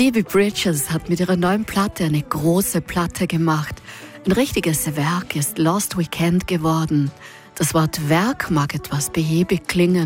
Phoebe Bridgers hat mit ihrer neuen Platte eine große Platte gemacht. Ein richtiges Werk ist Lost Weekend geworden. Das Wort Werk mag etwas behäbig klingen.